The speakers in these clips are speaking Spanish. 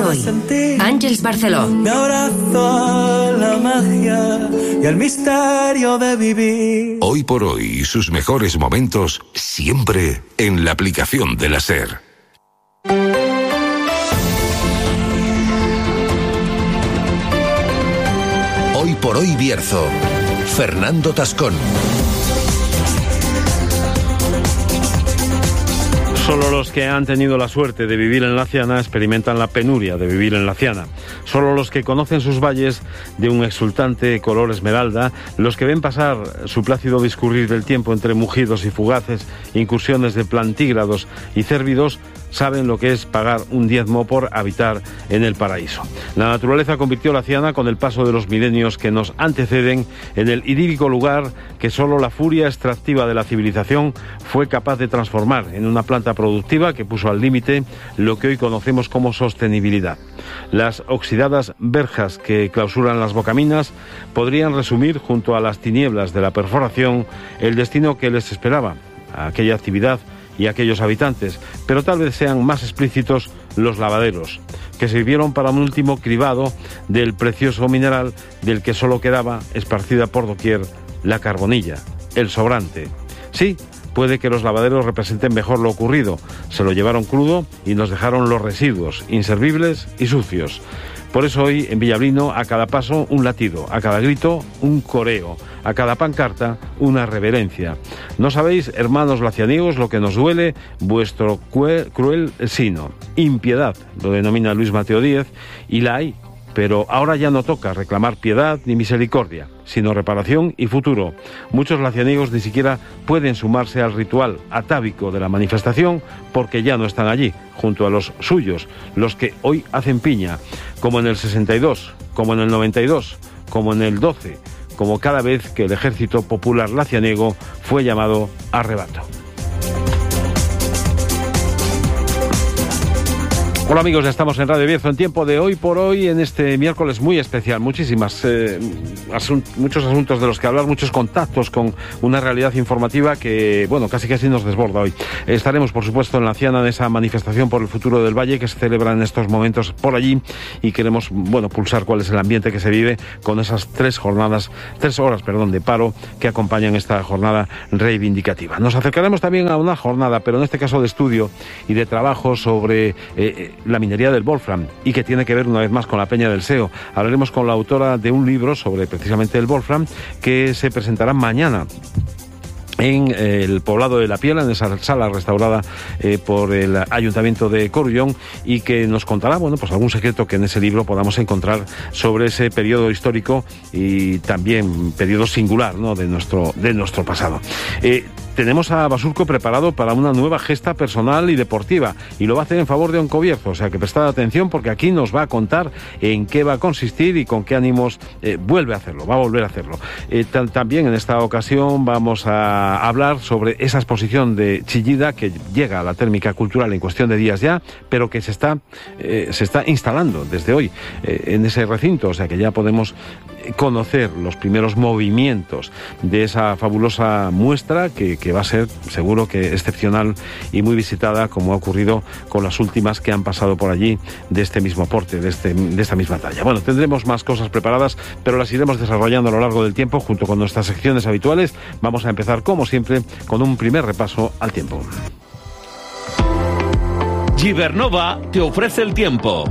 hoy. Àngels Barceló. Me abrazo a la magia y al misterio de vivir. Hoy por hoy, sus mejores momentos siempre en la aplicación de la SER. Hoy por hoy Bierzo. Fernando Tascón. Solo los que han tenido la suerte de vivir en Laciana experimentan la penuria de vivir en Laciana. Solo los que conocen sus valles de un exultante color esmeralda, los que ven pasar su plácido discurrir del tiempo entre mugidos y fugaces, incursiones de plantígrados y cérvidos, saben lo que es pagar un diezmo por habitar en el paraíso. La naturaleza convirtió Laciana, con el paso de los milenios que nos anteceden, en el idílico lugar que solo la furia extractiva de la civilización fue capaz de transformar en una planta productiva que puso al límite lo que hoy conocemos como sostenibilidad. Las oxidadas verjas que clausuran las bocaminas podrían resumir, junto a las tinieblas de la perforación, el destino que les esperaba a aquella actividad y aquellos habitantes, pero tal vez sean más explícitos los lavaderos, que sirvieron para un último cribado del precioso mineral del que solo quedaba, esparcida por doquier, la carbonilla, el sobrante. Sí, puede que los lavaderos representen mejor lo ocurrido. Se lo llevaron crudo y nos dejaron los residuos, inservibles y sucios. Por eso hoy, en Villablino, a cada paso un latido, a cada grito un coreo, a cada pancarta una reverencia. No sabéis, hermanos lacianiegos, lo que nos duele vuestro cruel sino. Impiedad, lo denomina Luis Mateo Díez, y la hay. Pero ahora ya no toca reclamar piedad ni misericordia, sino reparación y futuro. Muchos lacianiegos ni siquiera pueden sumarse al ritual atávico de la manifestación porque ya no están allí, junto a los suyos, los que hoy hacen piña, como en el 62, como en el 92, como en el 12, como cada vez que el Ejército Popular Lacianiego fue llamado a rebato. Hola amigos, ya estamos en Radio Bierzo en tiempo de Hoy por Hoy, en este miércoles muy especial. Muchos asuntos de los que hablar, muchos contactos con una realidad informativa que, bueno, casi nos desborda hoy. Estaremos, por supuesto, en Laciana, en esa manifestación por el futuro del Valle que se celebra en estos momentos por allí, y queremos, pulsar cuál es el ambiente que se vive con esas 3 horas de paro que acompañan esta jornada reivindicativa. Nos acercaremos también a una jornada, pero en este caso de estudio y de trabajo sobre la minería del Wolfram, y que tiene que ver una vez más con la Peña del Seo. Hablaremos con la autora de un libro sobre precisamente el Wolfram, que se presentará mañana en el Poblado de la Piela, en esa sala restaurada por el Ayuntamiento de Corullón, y que nos contará, algún secreto que en ese libro podamos encontrar sobre ese periodo histórico y también periodo singular, ¿no?, de nuestro pasado. Tenemos a Basurco preparado para una nueva gesta personal y deportiva, y lo va a hacer en favor de Oncobierzo, o sea que prestad atención porque aquí nos va a contar en qué va a consistir y con qué ánimos va a volver a hacerlo. También en esta ocasión vamos a hablar sobre esa exposición de Chillida que llega a la Térmica Cultural en cuestión de días ya, pero que se está instalando desde hoy en ese recinto, o sea que ya podemos conocer los primeros movimientos de esa fabulosa muestra que va a ser seguro que excepcional y muy visitada, como ha ocurrido con las últimas que han pasado por allí de este mismo porte, de esta misma talla. Bueno, tendremos más cosas preparadas, pero las iremos desarrollando a lo largo del tiempo junto con nuestras secciones habituales. Vamos a empezar, como siempre, con un primer repaso al tiempo. Gibernova te ofrece el tiempo.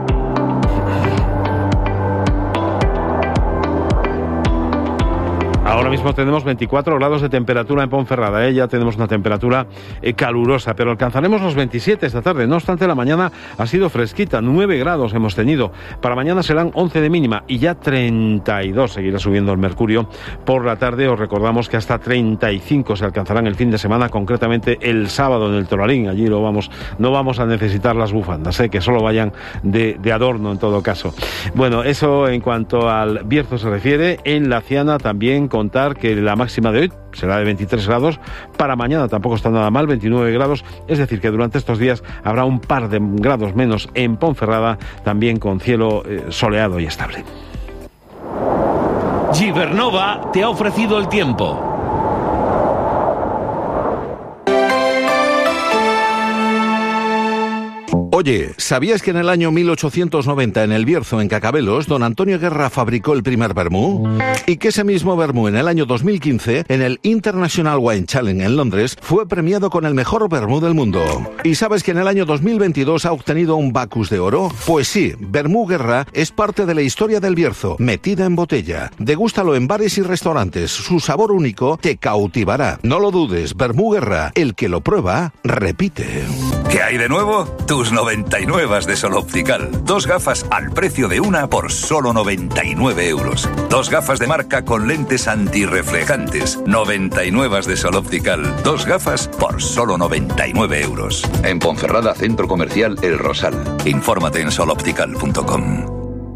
Ahora mismo tenemos 24 grados de temperatura en Ponferrada, Ya tenemos una temperatura calurosa, pero alcanzaremos los 27 esta tarde. No obstante, la mañana ha sido fresquita, 9 grados hemos tenido. Para mañana serán 11 de mínima y ya 32 seguirá subiendo el mercurio. Por la tarde os recordamos que hasta 35 se alcanzarán el fin de semana, concretamente el sábado en el Toralín. Allí no vamos a necesitar las bufandas, que solo vayan de adorno en todo caso. Bueno, eso en cuanto al Bierzo se refiere. En Laciana también contar que la máxima de hoy será de 23 grados, para mañana tampoco está nada mal, 29 grados, es decir que durante estos días habrá un par de grados menos en Ponferrada, también con cielo soleado y estable. Gibernova te ha ofrecido el tiempo. Oye, ¿sabías que en el año 1890 en el Bierzo, en Cacabelos, don Antonio Guerra fabricó el primer vermú? Y que ese mismo vermú en el año 2015, en el International Wine Challenge en Londres, fue premiado con el mejor vermú del mundo. ¿Y sabes que en el año 2022 ha obtenido un Bacus de oro? Pues sí, Vermú Guerra es parte de la historia del Bierzo, metida en botella. Degústalo en bares y restaurantes, su sabor único te cautivará. No lo dudes, Vermú Guerra, el que lo prueba, repite. ¿Qué hay de nuevo? Tus 99 de Sol Optical. 2 gafas al precio de una por solo 99 euros. 2 gafas de marca con lentes antirreflejantes. 99 de Sol Optical. 2 gafas por solo 99 euros. En Ponferrada, Centro Comercial El Rosal. Infórmate en soloptical.com.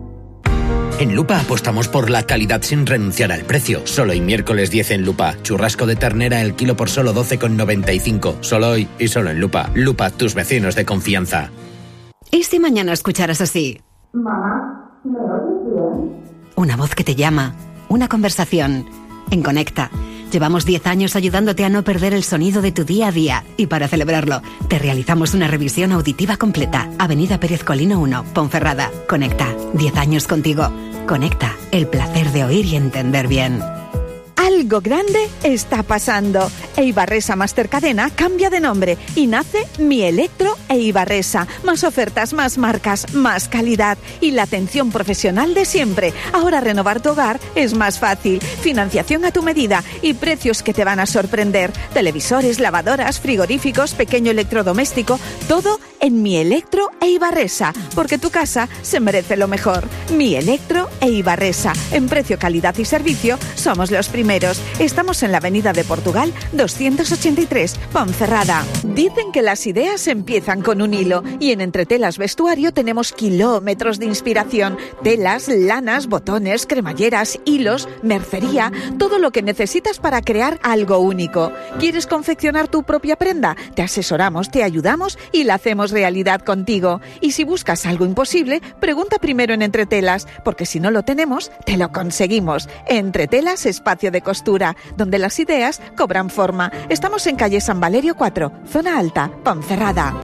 En Lupa apostamos por la calidad sin renunciar al precio. Solo hoy miércoles 10 en Lupa. Churrasco de ternera el kilo por solo 12,95. Solo hoy y solo en Lupa. Lupa, tus vecinos de confianza. ¿Y si mañana escucharas así? Mamá, ¿me oyes bien? Una voz que te llama. Una conversación. En Conecta. Llevamos 10 años ayudándote a no perder el sonido de tu día a día. Y para celebrarlo, te realizamos una revisión auditiva completa. Avenida Pérez Colino 1, Ponferrada. Conecta. 10 años contigo. Conecta. El placer de oír y entender bien. Algo grande está pasando. Eibarresa Mastercadena cambia de nombre y nace Mi Electro Eibarresa. Más ofertas, más marcas, más calidad y la atención profesional de siempre. Ahora renovar tu hogar es más fácil. Financiación a tu medida y precios que te van a sorprender. Televisores, lavadoras, frigoríficos, pequeño electrodoméstico, todo en Mi Electro Eibarresa. Porque tu casa se merece lo mejor. Mi Electro Eibarresa. En precio, calidad y servicio somos los primeros. Estamos en la Avenida de Portugal 283, Ponferrada. Dicen que las ideas empiezan con un hilo y en Entretelas Vestuario tenemos kilómetros de inspiración. Telas, lanas, botones, cremalleras, hilos, mercería, todo lo que necesitas para crear algo único. ¿Quieres confeccionar tu propia prenda? Te asesoramos, te ayudamos y la hacemos realidad contigo. Y si buscas algo imposible, pregunta primero en Entretelas, porque si no lo tenemos, te lo conseguimos. Entretelas, espacio de costura, donde las ideas cobran forma. Estamos en calle San Valerio 4, zona alta, Ponferrada.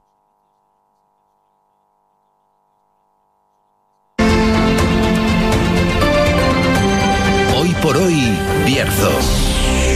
Hoy por hoy, Bierzo.